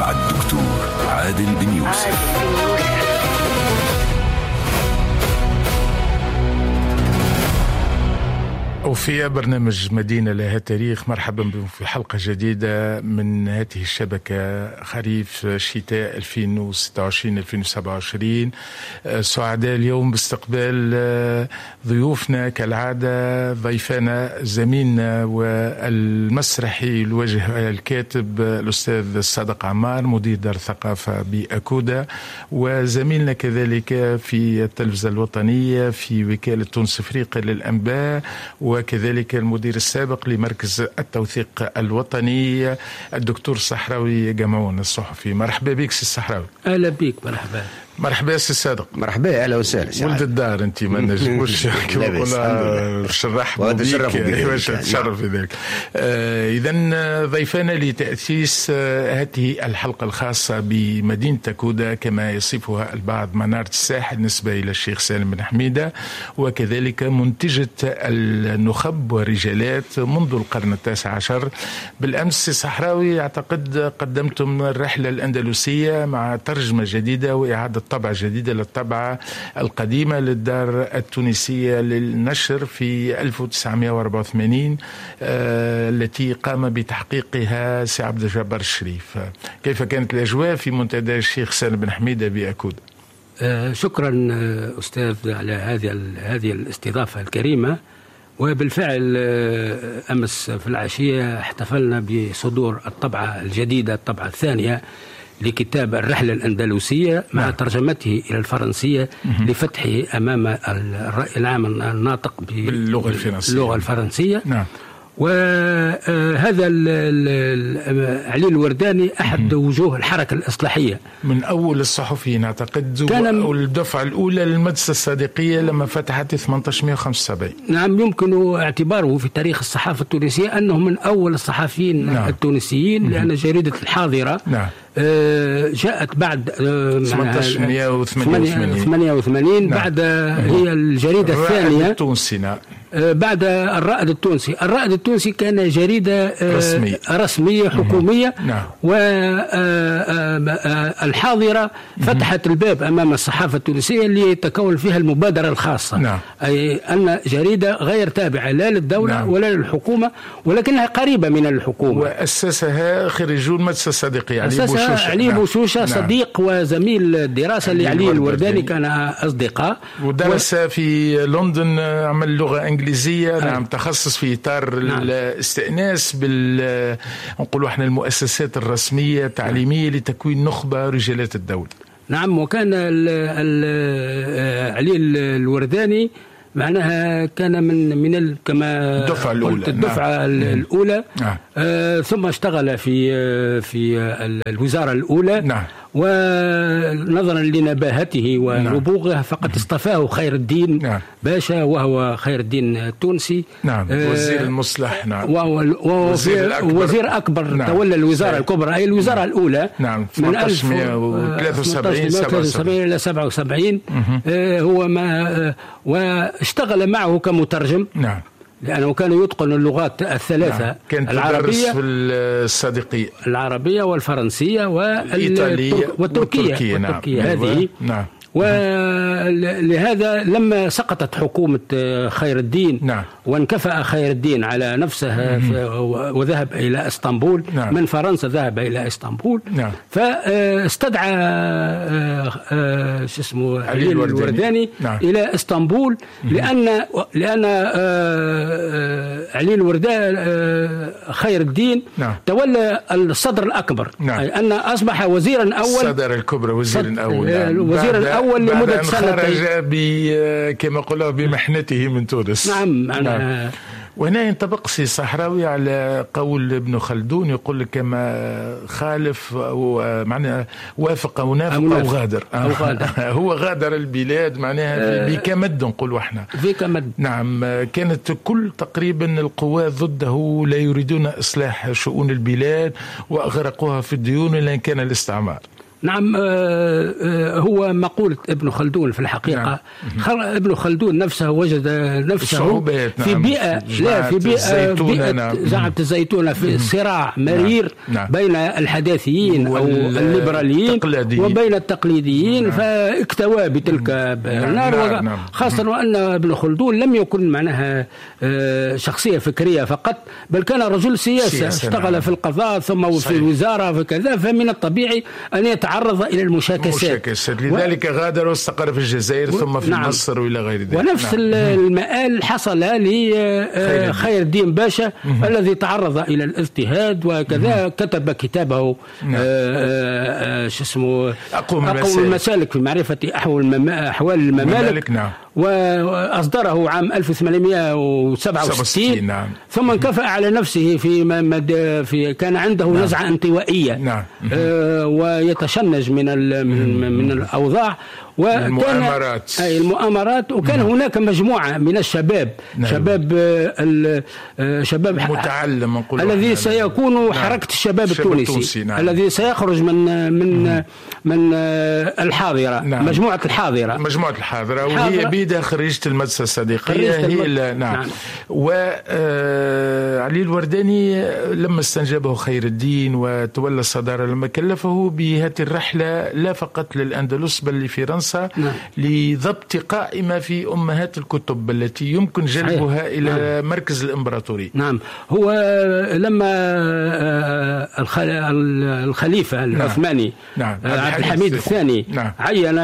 مع الدكتور عادل بن يوسف. وفي برنامج مدينة لها تاريخ، مرحبا بكم في حلقة جديدة من هذه الشبكة خريف شتاء 2026-2027. سعداء اليوم باستقبال ضيوفنا كالعادة، ضيفنا زميلنا والمسرحي الوجه الكاتب الأستاذ صادق عمار مدير دار الثقافة بأكودا، وزميلنا كذلك في التلفزة الوطنية في وكالة تونس أفريقيا للأنباء، وكذلك المدير السابق لمركز التوثيق الوطني الدكتور الصحراوي جمعون الصحفي. مرحبا بك سي الصحراوي. اهلا بك. مرحبا. مرحبا سي صادق. مرحبا، اهلا وسهلا. ولد الدار انت، ما نجموش كما قلنا نرحبوا بك. تشرف بذلك. اذا ضيفنا لتاسيس هذه الحلقه الخاصه بمدينه أكودا كما يصفها البعض مناره الساحل نسبه الى الشيخ سالم بن حميده، وكذلك منتجه النخب والرجالات منذ القرن التاسع عشر. بالامس صحراوي اعتقد قدمتم الرحله الاندلسيه مع ترجمه جديده واعاده طبعة جديدة للطبعة القديمة للدار التونسية للنشر في 1984 التي قام بتحقيقها سي عبد الجبار الشريف. كيف كانت الأجواء في منتدى الشيخ سالم بن حميدة بأكودا؟ شكرا أستاذ على هذه الاستضافة الكريمة. وبالفعل أمس في العشية احتفلنا بصدور الطبعة الجديدة، الطبعة الثانية لكتاب الرحلة الأندلسية مع ترجمته إلى الفرنسية لفتحه أمام الرأي العام الناطق باللغة الفرنسية. وهذا علي الورداني أحد وجوه الحركة الإصلاحية من أول الصحفيين أعتقد، والدفعة الأولى للمدرسة الصادقية لما فتحت 1875. نعم، يمكن اعتباره في تاريخ الصحافة التونسية أنه من أول الصحفيين التونسيين، لأن جريدة الحاضرة جاءت بعد 1888 بعد هي الجريدة الثانية التونسي. بعد الرائد التونسي. الرائد التونسي كان جريدة رسمية حكومية. والحاضرة فتحت الباب أمام الصحافة التونسية ليتكون فيها المبادرة الخاصة. أي أن جريدة غير تابعة لا للدولة ولا للحكومة، ولكنها قريبة من الحكومة. وأسسها خريجون المدرسة الصادقية علي بوشوشة، صديق وزميل الدراسة لعلي الورداني، كان أصدقاء. ودرس في لندن، عمل لغة إنجليزية. تخصص في إطار الاستئناس نقولوا احنا المؤسسات الرسمية التعليمية لتكوين نخبة رجالات الدولة. نعم. وكان علي الورداني معناها كان من كما قلت الدفعة الأولى. ثم اشتغل في الوزارة الأولى. ونظرا لنباهته ونبوغه فقد اصطفاه خير الدين باشا، وهو خير الدين التونسي. وزير المصلح. وزير أكبر. تولى الوزارة الكبرى أي الوزارة الأولى من 1973 إلى 77. هو واشتغل معه كمترجم. لأنه كان يتقن اللغات الثلاثة. كانت العربية في الصادقية، العربية والفرنسية والتركية. هذه. ولهذا لما سقطت حكومة خير الدين وانكفأ خير الدين على نفسه وذهب إلى اسطنبول. من فرنسا ذهب إلى اسطنبول. فاستدعى علي الورداني إلى اسطنبول، لأن علي الورداني خير الدين تولى الصدر الأكبر. أي أن أصبح وزيرا أول، الصدر الكبرى، وزير الأول لمدة سنتين كما قلنا بمحنته من تونس. نعم. وهنا ينطبق سي صحراوي على قول ابن خلدون، يقول لك كما خالف معناها وافق أو نافق أو غادر. هو غادر البلاد معناها بكمد، نقولوا احنا بكمد. نعم. كانت كل تقريبا القوات ضده لا يريدون إصلاح شؤون البلاد وأغرقوها في الديون لأن كان الاستعمار. نعم. هو مقولة ابن خلدون في الحقيقة. نعم. ابن خلدون نفسه وجد نفسه في بيئة بيئة زعمة الزيتونة في صراع مرير بين الحداثيين أو الليبراليين وبين التقليديين، فاكتوى بتلك النار. خاصة وأن ابن خلدون لم يكن معناها شخصية فكرية فقط، بل كان رجل سياسة اشتغل في القضاء ثم في الوزارة فكذا، فمن الطبيعي أن يتعرض إلى المشاكسات. لذلك غادر واستقر في الجزائر ثم في مصر وإلى غير ذلك. ونفس المآل حصل لخير الدين باشا الذي تعرض إلى الاضطهاد وكذا. كتب كتابه شو اسمه أقوم المسالك في معرفة أحوال الممالك. وأصدره عام 1867. ثم انكفأ على نفسه في كان عنده نزعة انطوائية ويتشنج من الأوضاع المؤامرات. وكان هناك مجموعة من الشباب شباب متعلم الذي سيكون حركة الشباب التونسي الذي سيخرج من الحاضرة. مجموعة الحاضرة وهي بيدها خريجة المدرسة الصديقية. نعم. وعلي الورداني لما استنجبه خير الدين وتولى الصدارة، لما كلفه بهذه الرحلة لا فقط للأندلس بل لفرنسا لضبط قائمة في أمهات الكتب التي يمكن جلبها إلى مركز الإمبراطوري. نعم. هو لما الخليفة العثماني عبد الحميد الثاني عين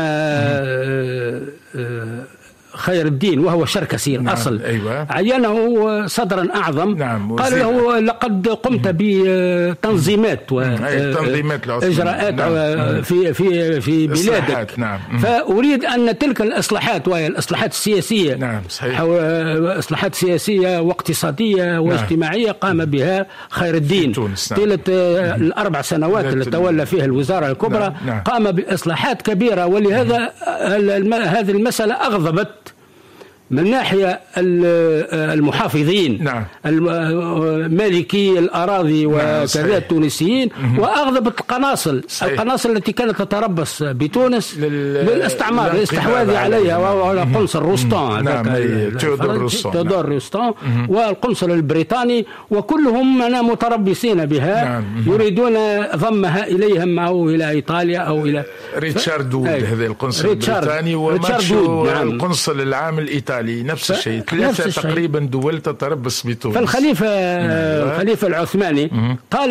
خير الدين وهو شركسي الأصل، عينه صدرا أعظم. قال له لقد قمت بتنظيمات وإجراءات في بلادك، فأريد أن تلك الإصلاحات وهي الإصلاحات السياسية، إصلاحات سياسية واقتصادية واجتماعية قام بها خير الدين طيلة ال4 سنوات التي تولى فيها الوزارة الكبرى. قام بإصلاحات كبيرة، ولهذا هذه المسألة أغضبت من ناحية المحافظين مالكي الأراضي وكذا التونسيين، وأغضبت القناصل التي كانت تتربص بتونس للاستعمار الاستحواذ عليها، وهو القنصل روستان تيودور روستان والقنصل البريطاني، وكلهم متربصين بها يريدون ضمها إليهم معه إلى إيطاليا أو إلى ريتشارد وود. هذا القنصل البريطاني وماتشو القنصل العام الإيطالي نفس الشيء. 3 تقريبا دول تتربص بتونس. فالخليفة العثماني قال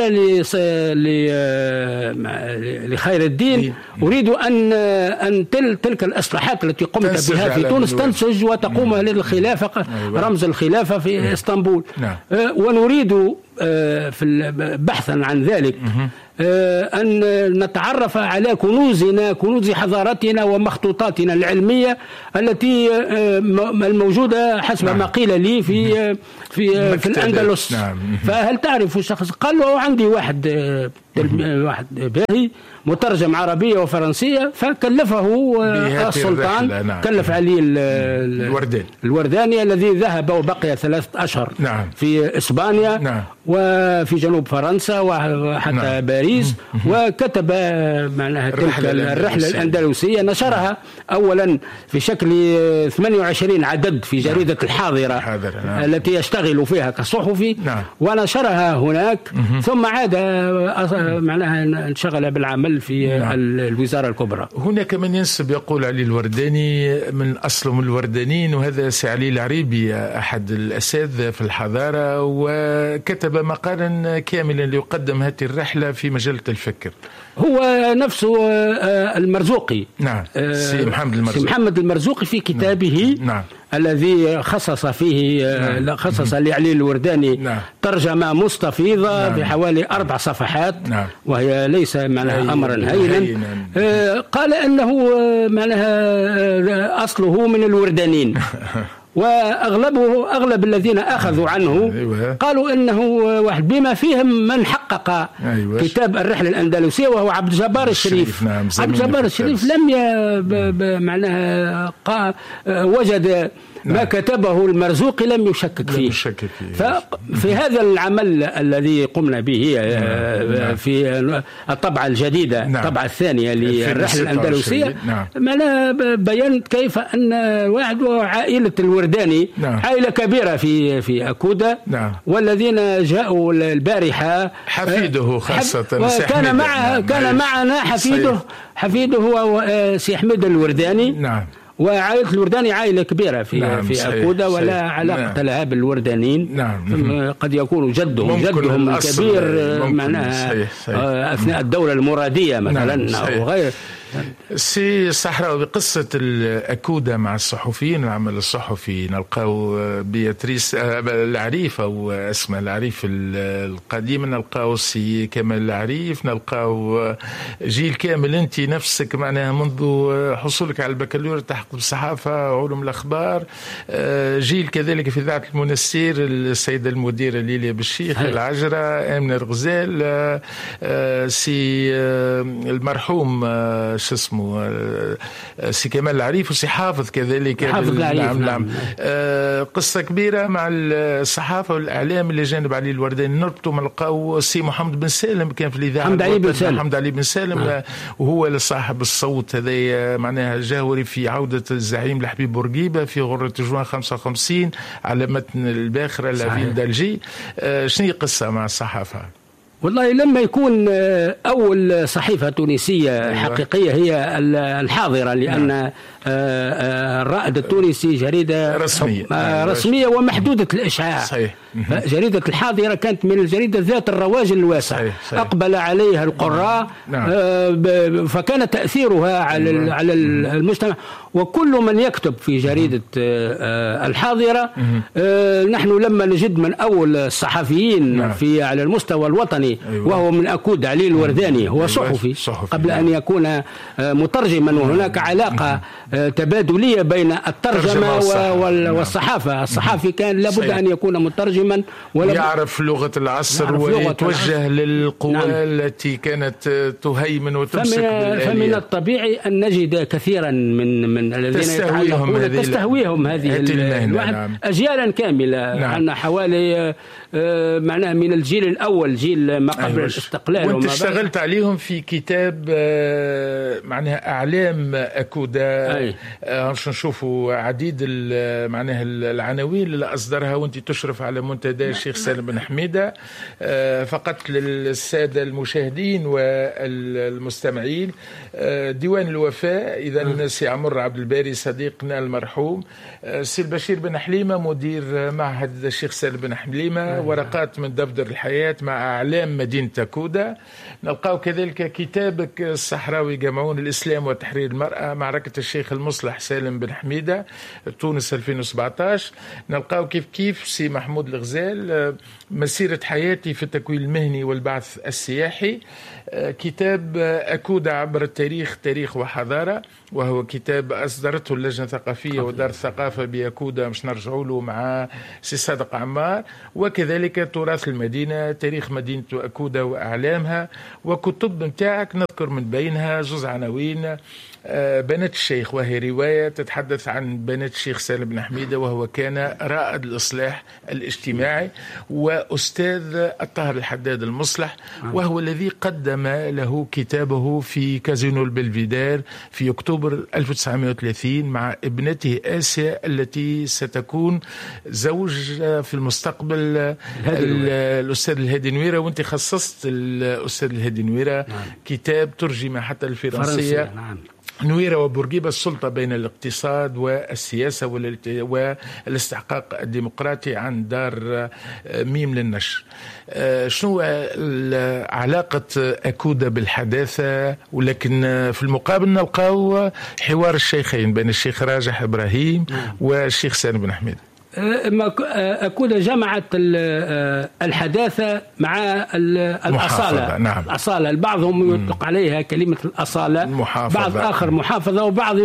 لخير الدين أريد أن تلك الإصلاحات التي قمت بها في تونس تنسج وتقوم للخلافة، رمز الخلافة في اسطنبول. ونريد بحثا عن ذلك أن نتعرف على كنوز حضارتنا ومخطوطاتنا العلمية التي الموجودة حسب ما قيل لي في الأندلس. فهل تعرف شخص؟ قال له عندي واحد باهي مترجم عربية وفرنسية، فكلفه السلطان كلف علي الورداني الذي ذهب وبقي 3 أشهر في إسبانيا وفي جنوب فرنسا وحتى باريس، وكتب معناها تلك الرحلة الأندلسية. نشرها أولا في شكل 28 عدد في جريدة الحاضرة التي يشتغل فيها كصحفي، ونشرها هناك. ثم عاد معناها انشغل بالعمل في الوزارة الكبرى. هناك من ينسب يقول علي الورداني من أصلهم الوردانيين، وهذا سي علي العريبي أحد الأساتذة في الحضارة، وكتب مقالا كاملا ليقدم هذه الرحلة في مجلة الفكر. هو نفسه المرزوقي. سي محمد المرزوقي في كتابه الذي خصص فيه خصص لعلي الورداني ترجمة مستفيضة بحوالي 4 صفحات، وهي ليس معناها أمرا هينا. قال أنه معناها أصله من الوردانيين، وأغلب الذين أخذوا عنه قالوا إنه واحد بما فيهم من حقق كتاب الرحلة الأندلسية وهو عبد الجبار الشريف. عبد الجبار الشريف لم معناها وجد ما كتبه المرزوقي لم يشكك فيه. ففي هذا العمل الذي قمنا به في الطبعة الجديدة الطبعة الثانية للرحلة الأندلسية بينت كيف أن عائلة الورداني عائلة كبيرة في أكودا والذين جاءوا البارحة حفيده خاصة كان معنا حفيده هو سي حميد الورداني. وعائلة الورداني عائلة كبيرة في أكودا ولا علاقة لها بالوردانيين. قد يكون جدهم الكبير معناها أثناء الدولة المرادية مثلا أو غير. سي صحراء بقصة الأكودا مع الصحفيين العمل الصحفي نلقاو بياتريس العريف أو اسمها العريف القديم، نلقاو سي كمال العريف، نلقاو جيل كامل أنت نفسك معناها منذ حصولك على البكالوريا تحقق بالصحافة علوم الأخبار، جيل كذلك في إذاعة المنستير السيدة المديرة ليليا بالشيخ العجرة، آمنة الغزال، سي المرحوم شو اسمه سي كمال العريف وسي حافظ كذلك. نعم. قصة كبيرة مع الصحافة والإعلام اللي جانب علي الورداني. نربطوا نلقاو سي محمد بن سالم كان في الإذاعة، محمد علي بن سالم وهو صاحب الصوت هذا معناها جاوري في عودة الزعيم لحبيب بورقيبة في غرة جوان 55 على متن الباخرة لافيل دالجي. شنو قصة مع الصحافة؟ والله لما يكون أول صحيفة تونسية حقيقية هي الحاضرة، لأن الرائد التونسي جريدة رسمية ومحدودة الإشعاع. جريدة الحاضرة كانت من الجريدة ذات الرواج الواسع، أقبل عليها القراء فكان تأثيرها على المجتمع. وكل من يكتب في جريدة الحاضرة نحن لما نجد من أول الصحفيين على المستوى الوطني وهو من أكود علي الورداني، هو صحفي قبل أن يكون مترجما، وهناك علاقة تبادلية بين الترجمة والصحافة. الصحافي كان لابد أن يكون مترجما يعرف لغة العصر ويتوجه للقوى التي كانت تهيمن وتمسك بالآلية. فمن الطبيعي أن نجد كثيرا من الذين تستهويهم هذه المهنة أجيالا كاملة. عندنا حوالي معناها من الجيل الأول، جيل ما قبل الاستقلال. وانت اشتغلت عليهم في كتاب معناها أعلام أكودا. نشوفوا عديد معناها العناوين اللي أصدرها وانت تشرف على منتدى الشيخ سالم بن حميدة. فقط للسادة المشاهدين والمستمعين، ديوان الوفاء إذا سي عمر عبد الباري صديقنا المرحوم، سي البشير بن حليمة مدير معهد الشيخ سالم بن حليمة، ورقات من دفتر الحياة مع أعلام مدينة أكودا. نلقاو كذلك كتابك الصحراوي جمعون الإسلام وتحرير المرأة، معركة الشيخ المصلح سالم بن حميدة تونس 2017. نلقاو كيف سي محمود الغزال مسيرة حياتي في التكوين المهني والبعث السياحي، كتاب أكودا عبر التاريخ تاريخ وحضارة، وهو كتاب أصدرته اللجنة الثقافية ودار الثقافة بأكودا، مش نرجعوا له مع سي صادق عمار، وكذلك تراث المدينة تاريخ مدينة أكودا وأعلامها. وكتب متاعك نذكر من بينها جزء عناوين بنات الشيخ، وهي رواية تتحدث عن بنات الشيخ سالم بن حميدة، وهو كان رائد الإصلاح الاجتماعي وأستاذ الطاهر الحداد المصلح، وهو الذي قدم له كتابه في كازينو البلفيدير في أكتوبر 1930 مع ابنته آسيا التي ستكون زوج في المستقبل الأستاذ الهادي نويرة. وانت خصصت الأستاذ الهادي نويرة كتاب ترجم حتى الفرنسية، نويرة وبورقيبة، السلطة بين الاقتصاد والسياسة والاستحقاق الديمقراطي، عن دار ميم للنشر. شنو علاقة أكودا بالحداثة؟ ولكن في المقابل نلقاو حوار الشيخين بين الشيخ راجح إبراهيم والشيخ سالم بن حميد. أكودا جمعت الحداثة مع الأصالة. نعم. الأصالة بعضهم يطلق عليها كلمة الأصالة، بعض آخر محافظة، وبعض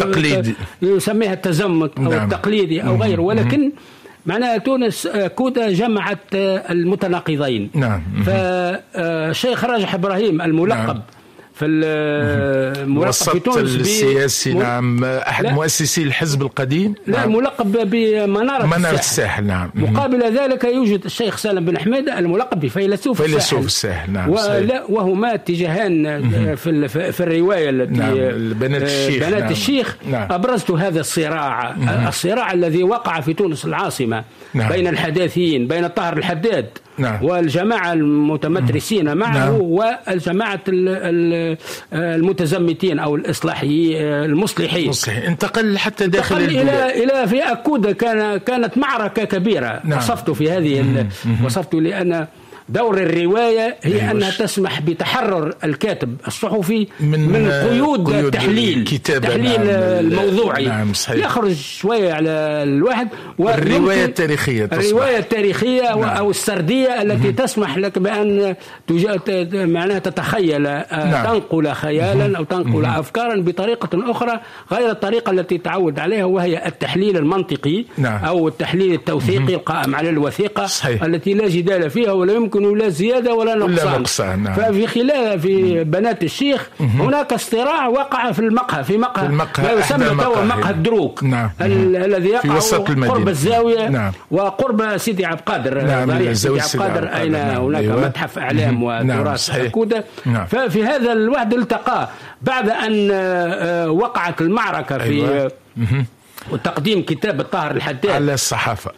يسميها التزمت أو التقليدي أو غيره. ولكن معناها تونس أكودا جمعت المتناقضين. نعم. فالشيخ راجح إبراهيم الملقب في الملقب في تونس السياسي. نعم، أحد مؤسسي الحزب القديم. لا، نعم. ملقب بمنارة الساحل. نعم. مقابل ذلك يوجد الشيخ سالم بن حميدة الملقب بفيلسوف الساحل. نعم. وهما اتجاهان في الرواية التي نعم. بنات الشيخ. نعم. أبرزت هذا الصراع. الصراع الذي وقع في تونس العاصمة. نعم. بين الحداثيين، بين طاهر الحداد. نعم. والجماعة المتمترسين معه. نعم. والجماعة المتزمتين أو الإصلاحيين المصلحين. انتقل حتى داخل إلى في أكودة كانت معركة كبيرة. نعم. وصفت في هذه وصفت لأن دور الرواية هي أنها تسمح بتحرر الكاتب الصحفي من قيود التحليل الموضوعي. نعم. يخرج شوية على الواحد. الرواية التاريخية أو السردية التي تسمح لك بأن معناها تتخيل. نعم. تنقل خيالا أو تنقل أفكارا بطريقة أخرى غير الطريقة التي تعود عليها، وهي التحليل المنطقي. نعم. أو التحليل التوثيقي القائم على الوثيقة. صحيح. التي لا جدال فيها ولا يمكن لا زيادة ولا نقصان. نعم. في بنات الشيخ هناك صراع وقع في مقهى ما يسمى مقهى الدروك. نعم. الذي يقع قرب الزاوية. نعم. وقرب سيدي عبد القادر. نعم. سيدي عبد القادر أين هناك متحف أعلام وتراث أكودة. نعم. ففي هذا الوحد التقى بعد أن وقعت المعركة في وتقديم كتاب الطاهر الحداد على الصحافة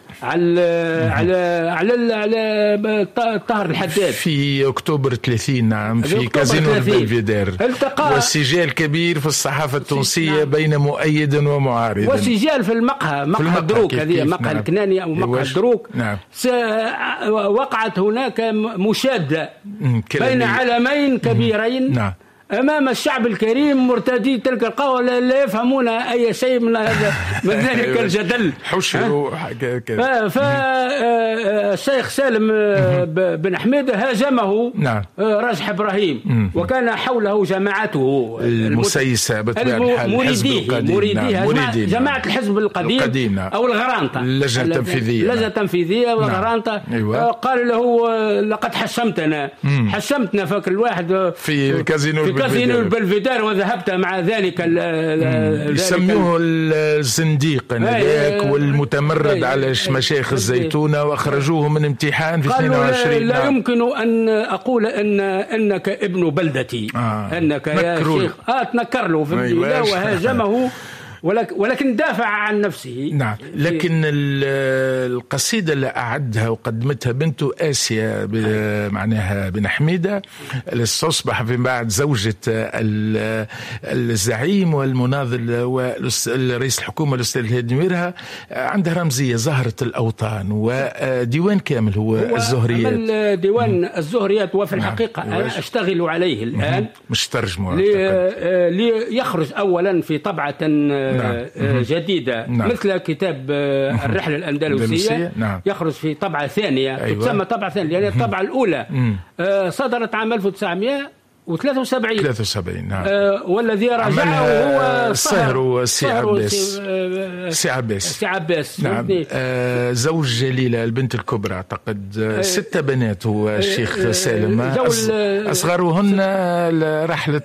على طاهر الحداد في أكتوبر 30. نعم. في كازينو بلفيدير. وسجال كبير في الصحافة التونسية. نعم. بين مؤيد ومعارض. وسجال في مقهى الدروك. هذه مقهى. نعم. الكناني أو مقهى الدروك. نعم. وقعت هناك مشادة بين علمين كبيرين. نعم. أمام الشعب الكريم مرتدي تلك القهوة لا يفهمون أي شيء من ذلك الجدل. فالشيخ سالم بن حميدة هاجمه. نعم. راجح إبراهيم. وكان حوله جماعته المسيسة مريديها جماعة الحزب القديم أو الغرانطة، اللجنة التنفيذية والغرانطة. أيوة. قال له لقد حشمتنا فاكر الواحد في كازينو البلفيدير وذهبت مع ذلك يسموه الزنديق والمتمرد على مشايخ الزيتونة، واخرجوه من امتحان في 22. لا يمكن أن أقول أنك ابن بلدتي. أنك يا شيخ تنكر له في البلاد وهاجمه ولكن دافع عن نفسه. نعم. لكن القصيدة اللي أعدها وقدمتها بنته آسيا معناها بن حميدة اللي تصبح في بعد زوجة الزعيم والمناضل ورئيس الحكومة الأستاذ هادي ميرها، عندها رمزية زهرة الأوطان، وديوان كامل هو الزهريات. ديوان الزهريات. وفي الحقيقة أنا أشتغل عليه الآن، مش ترجمه ليخرج أولا في طبعة جديدة. نعم. مثل كتاب الرحلة الأندلسية. نعم. يخرج في طبعة ثانية. تسمى طبعة ثانية لأن الطبعة الأولى صدرت عام 1973. نعم. والذي راجعه هو صهر سي عباس. نعم. زوج جليلة البنت الكبرى أعتقد 6 بنات هو الشيخ سالم، أصغرهن رحلة